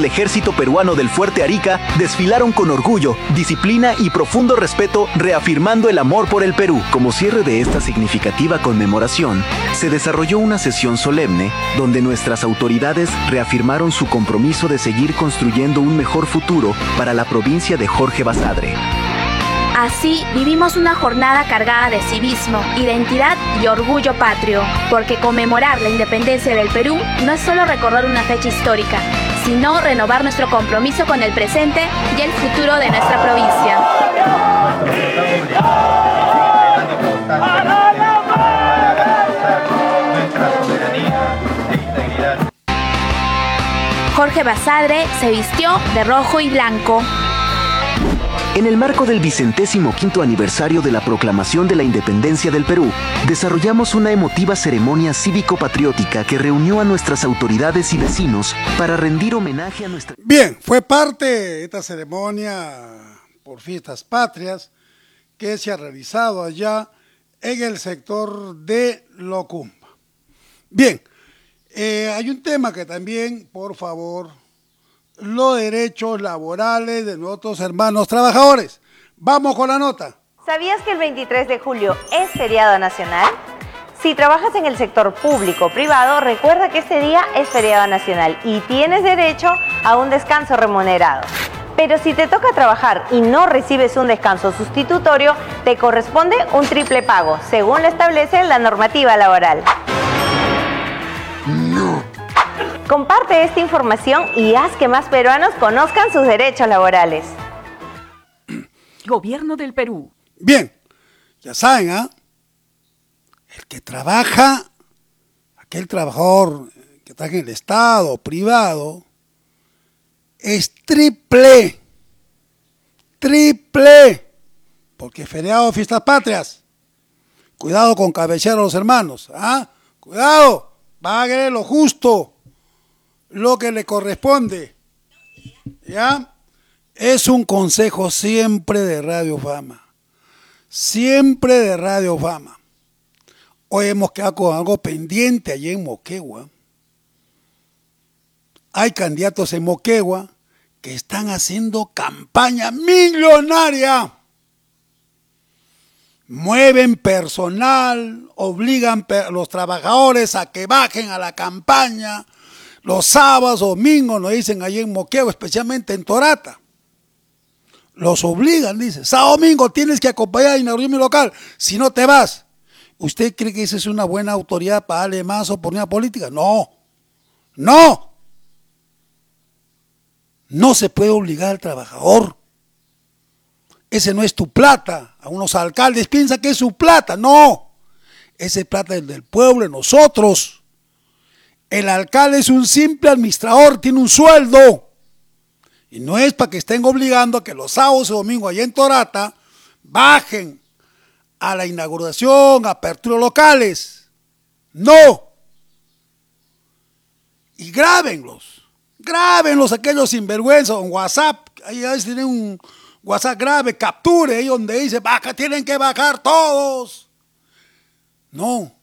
El ejército peruano del Fuerte Arica desfilaron con orgullo, disciplina y profundo respeto, reafirmando el amor por el Perú. Como cierre de esta significativa conmemoración, se desarrolló una sesión solemne donde nuestras autoridades reafirmaron su compromiso de seguir construyendo un mejor futuro para la provincia de Jorge Basadre. Así vivimos una jornada cargada de civismo, identidad y orgullo patrio, porque conmemorar la independencia del Perú no es solo recordar una fecha histórica, sino renovar nuestro compromiso con el presente y el futuro de nuestra provincia. Jorge Basadre se vistió de rojo y blanco. En el marco del 25º aniversario de la proclamación de la independencia del Perú, desarrollamos una emotiva ceremonia cívico-patriótica que reunió a nuestras autoridades y vecinos para rendir homenaje a nuestra... Bien, fue parte de esta ceremonia por fiestas patrias que se ha realizado allá en el sector de Locumba. Bien, hay un tema que también, por favor, los derechos laborales de nuestros hermanos trabajadores. Vamos con la nota. ¿Sabías que el 23 de julio es feriado nacional? Si trabajas en el sector público o privado, recuerda que este día es feriado nacional y tienes derecho a un descanso remunerado. Pero si te toca trabajar y no recibes un descanso sustitutorio, te corresponde un triple pago, según lo establece la normativa laboral. No. Comparte esta información y haz que más peruanos conozcan sus derechos laborales. Gobierno del Perú. Bien, ya saben, el que trabaja, aquel trabajador que está en el Estado, privado, es triple, porque feriado de fiestas patrias. Cuidado con cabecear a los hermanos, cuidado, pague lo justo, lo que le corresponde, ¿ya? Es un consejo siempre de Radio Fama, siempre de Radio Fama. Hoy hemos quedado con algo pendiente allí en Moquegua. Hay candidatos en Moquegua que están haciendo campaña millonaria. Mueven personal, obligan a los trabajadores a que bajen a la campaña. Los sábados, domingos, nos dicen allí en Moquegua, especialmente en Torata. Los obligan, dice, sábado, domingo tienes que acompañar a inaugurar mi local, si no te vas. ¿Usted cree que esa es una buena autoridad para darle más oportunidad política? No. No se puede obligar al trabajador. Ese no es tu plata. A unos alcaldes piensan que es su plata. No. Esa plata es del pueblo, de nosotros. El alcalde es un simple administrador, tiene un sueldo. Y no es para que estén obligando a que los sábados y domingos allá en Torata bajen a la inauguración, apertura locales. No. Y grábenlos aquellos sinvergüenzas en WhatsApp. Ahí a veces tienen un WhatsApp grave, capture ahí donde dice, baja, tienen que bajar todos. No.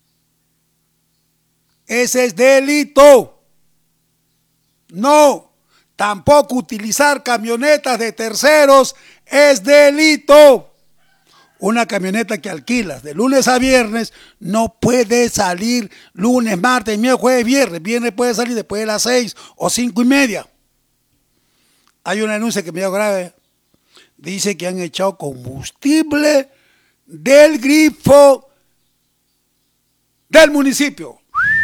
Ese es delito. No. Tampoco utilizar camionetas de terceros es delito. Una camioneta que alquilas de lunes a viernes no puede salir lunes, martes, miércoles, jueves, viernes. Viernes puede salir después de las 6 o 5:30. Hay una denuncia que me dio grave. Dice que han echado combustible del grifo del municipio.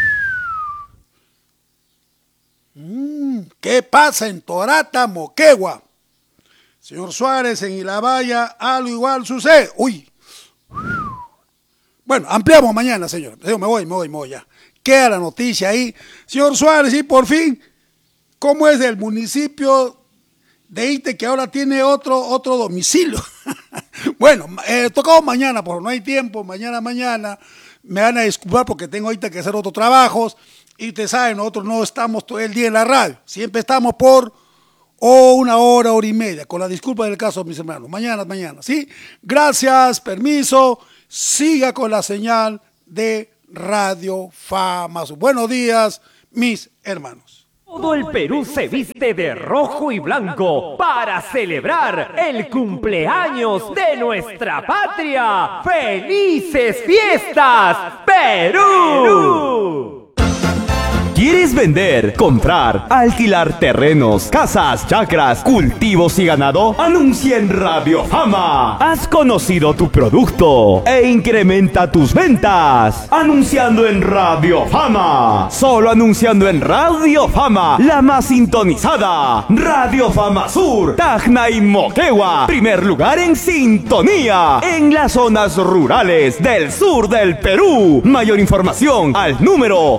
¿Qué pasa en Torata, Moquegua? Señor Suárez, en Ilabaya, algo igual sucede. Uy. Bueno, ampliamos mañana, señor. Me voy ya. Queda la noticia ahí. Señor Suárez, y por fin, ¿cómo es del municipio de Ite que ahora tiene otro domicilio? Bueno, tocamos mañana, porque no hay tiempo. Mañana. Me van a disculpar porque tengo ahorita que hacer otros trabajos. Y ustedes saben, nosotros no estamos todo el día en la radio. Siempre estamos por una hora y media. Con la disculpa del caso, mis hermanos. Mañana, ¿sí? Gracias, permiso. Siga con la señal de Radio Fama. Buenos días, mis hermanos. Todo el Perú se viste de rojo y blanco para celebrar el cumpleaños de nuestra patria. ¡Felices fiestas, Perú! ¿Quieres vender, comprar, alquilar terrenos, casas, chacras, cultivos y ganado? Anuncia en Radio Fama. Has conocido tu producto e incrementa tus ventas. Anunciando en Radio Fama. Solo anunciando en Radio Fama, la más sintonizada. Radio Fama Sur, Tacna y Moquegua. Primer lugar en sintonía en las zonas rurales del sur del Perú. Mayor información al número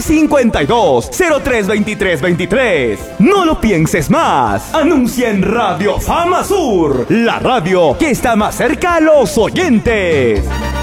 952-032323. No lo pienses más. Anuncia en Radio Fama Sur, la radio que está más cerca a los oyentes.